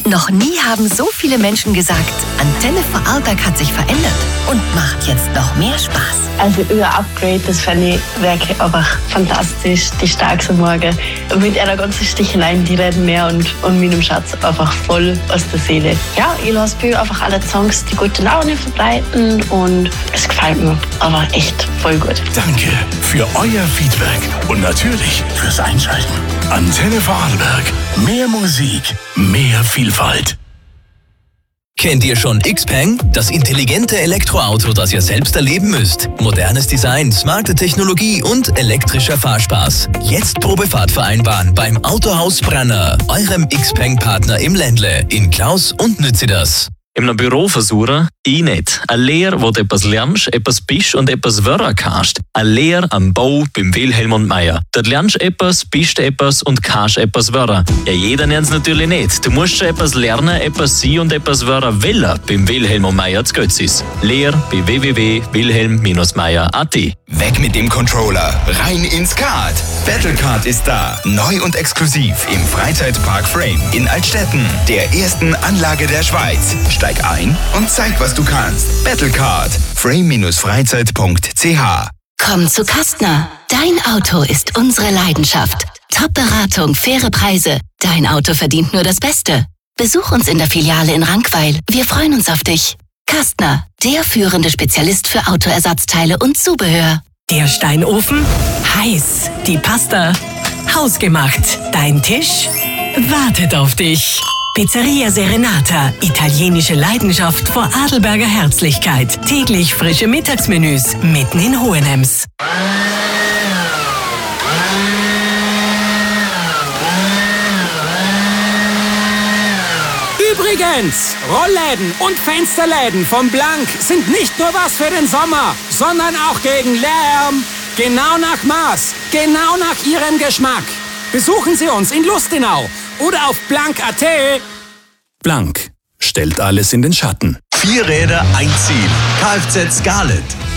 Noch nie haben so viele Menschen gesagt, Antenne Vorarlberg hat sich verändert und macht jetzt noch mehr Spaß. Also euer Upgrade, das fand ich wirklich einfach fantastisch. Die starkste Morgen. Mit einer ganzen Sticheleien, die reden mehr und mit dem Schatz einfach voll aus der Seele. Ja, ich lasse bei euch einfach alle Songs die gute Laune verbreiten und es gefällt mir aber echt voll gut. Danke für euer Feedback und natürlich fürs Einschalten. Antenne Vorarlberg. Mehr Musik, mehr Vielfalt. Kennt ihr schon Xpeng? Das intelligente Elektroauto, das ihr selbst erleben müsst. Modernes Design, smarte Technologie und elektrischer Fahrspaß. Jetzt Probefahrt vereinbaren beim Autohaus Branner, eurem Xpeng-Partner im Ländle, in Klaus und Nützidas. In einem Büro versuchen, ich nicht. Eine Lehre, wo du etwas lernst, etwas bist und etwas werden kannst. Eine Lehre am Bau beim Wilhelm und Meier. Dort lernst du etwas, bist etwas und kannst etwas werden. Ja, jeder lernt es natürlich nicht. Du musst schon etwas lernen, etwas sein und etwas werden wollen beim Wilhelm und Meier zu Götzis. Lehre bei www.wilhelm-meier.at. Weg mit dem Controller, rein ins Kart. Battlecard ist da. Neu und exklusiv im Freizeitpark Frame in Altstetten, der ersten Anlage der Schweiz. Steig ein und zeig, was du kannst. Battlecard. frame-freizeit.ch. Komm zu Kastner. Dein Auto ist unsere Leidenschaft. Top-Beratung, faire Preise. Dein Auto verdient nur das Beste. Besuch uns in der Filiale in Rankweil. Wir freuen uns auf dich. Kastner, der führende Spezialist für Autoersatzteile und Zubehör. Der Steinofen? Heiß. Die Pasta? Hausgemacht. Dein Tisch? Wartet auf dich. Pizzeria Serenata. Italienische Leidenschaft vor Adelberger Herzlichkeit. Täglich frische Mittagsmenüs mitten in Hohenems. Übrigens, Rollläden und Fensterläden von Blank sind nicht nur was für den Sommer, sondern auch gegen Lärm. Genau nach Maß, genau nach Ihrem Geschmack. Besuchen Sie uns in Lustenau oder auf blank.at. Blank stellt alles in den Schatten. 4 Räder, ein Ziel. Kfz Scarlett.